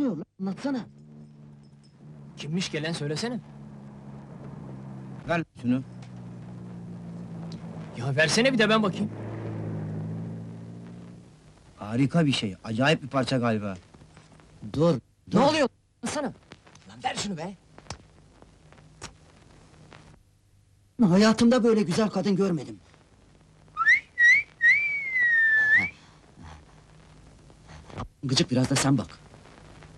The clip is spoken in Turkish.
oluyor lan? Anlatsana. Kimmiş gelen söylesene. Ver şunu. Ya versene bir de ben bakayım. Harika bir şey. Acayip bir parça galiba. Dur, Ne oluyor? Sana. Lan ver şunu be. Hayatımda böyle güzel kadın görmedim. Gıcık, biraz da sen bak.